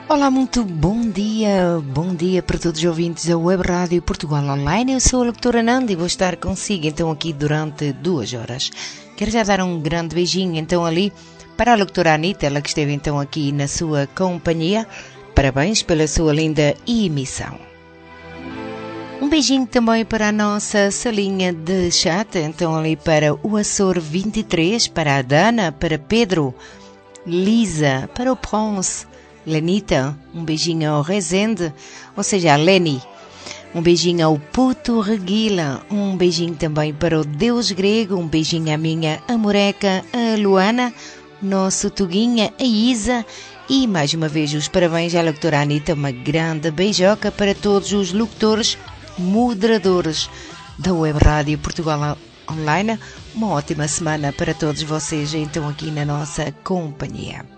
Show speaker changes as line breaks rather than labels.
Olá, muito bom dia para todos os ouvintes da Web Rádio Portugal Online. Eu sou a locutora Nanda e vou estar consigo então aqui durante 2 horas. Quero já dar um grande beijinho então ali para a locutora Anitta, ela que esteve então aqui na sua companhia. Parabéns pela sua linda emissão. Um beijinho também para a nossa salinha de chat, então ali para o Açor 23, para a Dana, para Pedro, Lisa, para o Pronce, Lenita, um beijinho ao Rezende, ou seja, a Leni, um beijinho ao Puto Reguila, um beijinho também para o Deus Grego, um beijinho à minha amoreca, a Luana, nosso Tuguinha, a Isa, e mais uma vez os parabéns à locutora Anitta, uma grande beijoca para todos os locutores, moderadores da Web Rádio Portugal Online. Uma ótima semana para todos vocês, então aqui na nossa companhia.